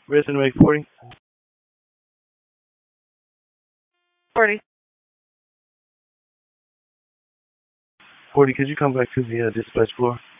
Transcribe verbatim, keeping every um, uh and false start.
Resident Wake forty. forty. forty, could you come back to the uh, dispatch floor?